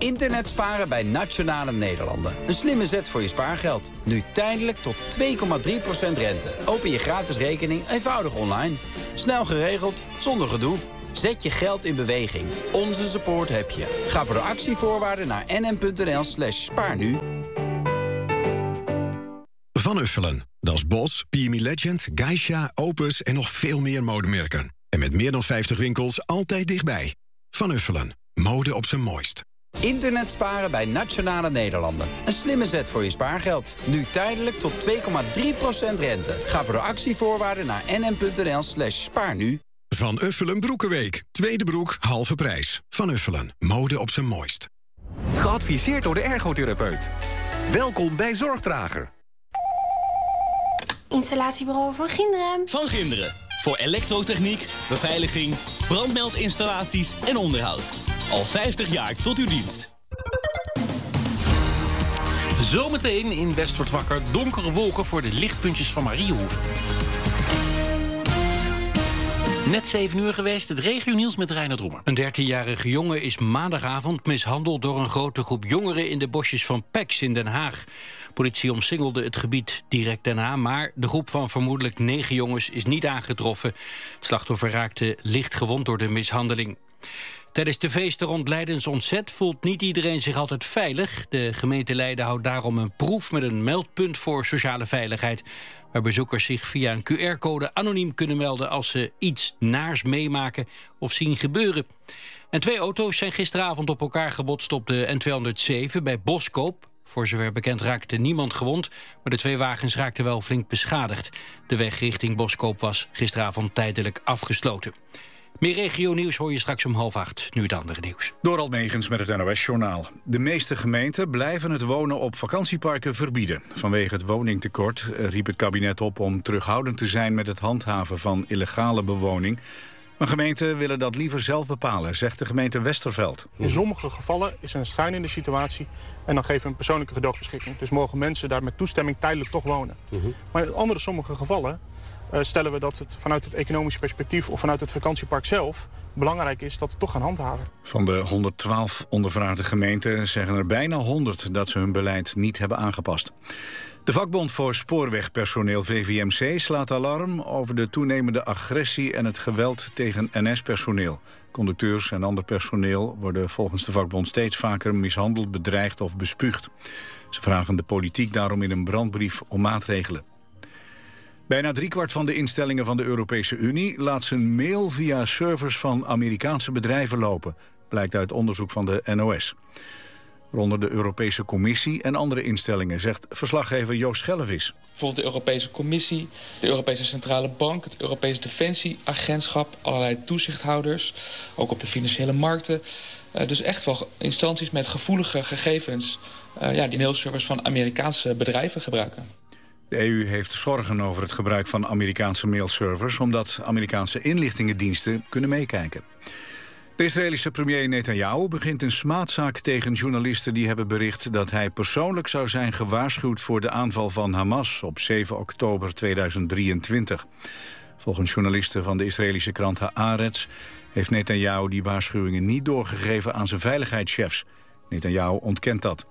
Internet sparen bij Nationale Nederlanden. Een slimme zet voor je spaargeld. Nu tijdelijk tot 2,3% rente. Open je gratis rekening eenvoudig online. Snel geregeld, zonder gedoe. Zet je geld in beweging. Onze support heb je. Ga voor de actievoorwaarden naar nm.nl/spaarnu. Van Uffelen. Dat is Bos, PME Legend, Geisha, Opus en nog veel meer modemerken. En met meer dan 50 winkels altijd dichtbij. Van Uffelen. Mode op zijn mooist. Internet sparen bij Nationale Nederlanden. Een slimme zet voor je spaargeld. Nu tijdelijk tot 2,3% rente. Ga voor de actievoorwaarden naar nm.nl/spaarnu. Van Uffelen Broekenweek. Tweede broek, halve prijs. Van Uffelen. Mode op zijn mooist. Geadviseerd door de ergotherapeut. Welkom bij Zorgdrager. Installatiebureau Van Ginderen. Van Ginderen. Voor elektrotechniek, beveiliging, brandmeldinstallaties en onderhoud. Al 50 jaar tot uw dienst. Zometeen in West wordt wakker donkere wolken voor de lichtpuntjes van Mariehoeven. Net 7 uur geweest, het regionieuws met Reinhard Roemer. Een 13-jarige jongen is maandagavond mishandeld door een grote groep jongeren in de bosjes van Peks in Den Haag. Politie omsingelde het gebied direct daarna, maar de groep van vermoedelijk 9 jongens is niet aangetroffen. Het slachtoffer raakte licht gewond door de mishandeling. Tijdens de feesten rond Leidens Ontzet voelt niet iedereen zich altijd veilig. De gemeente Leiden houdt daarom een proef met een meldpunt voor sociale veiligheid, waar bezoekers zich via een QR-code anoniem kunnen melden als ze iets naars meemaken of zien gebeuren. En 2 auto's zijn gisteravond op elkaar gebotst op de N207 bij Boskoop. Voor zover bekend raakte niemand gewond, maar de 2 wagens raakten wel flink beschadigd. De weg richting Boskoop was gisteravond tijdelijk afgesloten. Meer regionieuws hoor je straks om 7:30, nu het andere nieuws. Dorald Megens met het NOS-journaal. De meeste gemeenten blijven het wonen op vakantieparken verbieden. Vanwege het woningtekort riep het kabinet op om terughoudend te zijn met het handhaven van illegale bewoning. Maar gemeenten willen dat liever zelf bepalen, zegt de gemeente Westerveld. In sommige gevallen is er een schrijnende situatie en dan geven we een persoonlijke gedoogbeschikking. Dus mogen mensen daar met toestemming tijdelijk toch wonen. Maar in andere sommige gevallen stellen we dat het vanuit het economische perspectief of vanuit het vakantiepark zelf belangrijk is dat we toch gaan handhaven. Van de 112 ondervraagde gemeenten zeggen er bijna 100 dat ze hun beleid niet hebben aangepast. De vakbond voor spoorwegpersoneel VVMC slaat alarm over de toenemende agressie en het geweld tegen NS-personeel. Conducteurs en ander personeel worden volgens de vakbond steeds vaker mishandeld, bedreigd of bespuugd. Ze vragen de politiek daarom in een brandbrief om maatregelen. Bijna 3/4 van de instellingen van de Europese Unie laat zijn mail via servers van Amerikaanse bedrijven lopen, blijkt uit onderzoek van de NOS. Waaronder de Europese Commissie en andere instellingen, zegt verslaggever Joost Schellevis. Bijvoorbeeld de Europese Commissie, de Europese Centrale Bank, het Europees Defensieagentschap, allerlei toezichthouders, ook op de financiële markten. Dus echt wel instanties met gevoelige gegevens die mailservers van Amerikaanse bedrijven gebruiken. De EU heeft zorgen over het gebruik van Amerikaanse mailservers, omdat Amerikaanse inlichtingendiensten kunnen meekijken. De Israëlische premier Netanyahu begint een smaadzaak tegen journalisten die hebben bericht dat hij persoonlijk zou zijn gewaarschuwd voor de aanval van Hamas op 7 oktober 2023. Volgens journalisten van de Israëlische krant Haaretz heeft Netanyahu die waarschuwingen niet doorgegeven aan zijn veiligheidschefs. Netanyahu ontkent dat.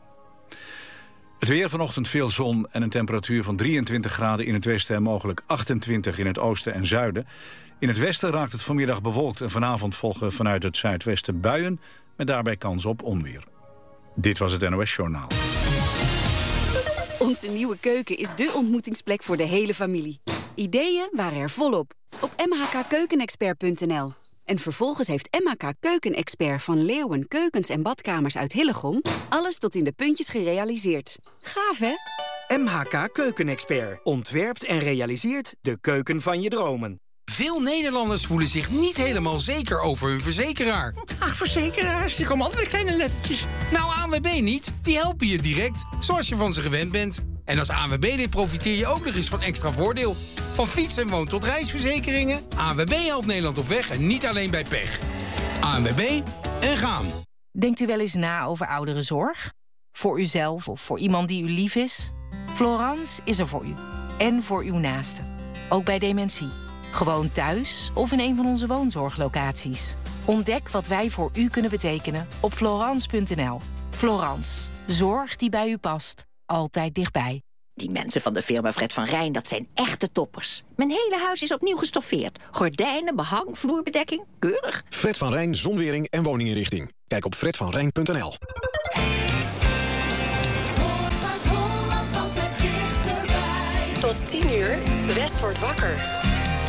Het weer vanochtend veel zon en een temperatuur van 23 graden in het westen en mogelijk 28 in het oosten en zuiden. In het westen raakt het vanmiddag bewolkt en vanavond volgen vanuit het zuidwesten buien met daarbij kans op onweer. Dit was het NOS Journaal. Onze nieuwe keuken is dé ontmoetingsplek voor de hele familie. Ideeën waren er volop op mhkkeukenexpert.nl. En vervolgens heeft MHK Keukenexpert van Leeuwen Keukens en Badkamers uit Hillegom alles tot in de puntjes gerealiseerd. Gaaf, hè? MHK Keukenexpert ontwerpt en realiseert de keuken van je dromen. Veel Nederlanders voelen zich niet helemaal zeker over hun verzekeraar. Ach, verzekeraars, die komen altijd met kleine lettertjes. Nou, ANWB niet. Die helpen je direct, zoals je van ze gewend bent. En als ANWB-lid profiteer je ook nog eens van extra voordeel. Van fiets- en woon- tot reisverzekeringen. ANWB helpt Nederland op weg en niet alleen bij pech. ANWB en gaan. Denkt u wel eens na over ouderenzorg? Voor uzelf of voor iemand die u lief is? Florence is er voor u. En voor uw naasten. Ook bij dementie. Gewoon thuis of in een van onze woonzorglocaties. Ontdek wat wij voor u kunnen betekenen op Florence.nl. Florence, zorg die bij u past. Altijd dichtbij. Die mensen van de firma Fred van Rijn, dat zijn echte toppers. Mijn hele huis is opnieuw gestoffeerd. Gordijnen, behang, vloerbedekking, keurig. Fred van Rijn zonwering en woninginrichting. Kijk op fredvanrijn.nl. Tot 10 uur, West wordt wakker.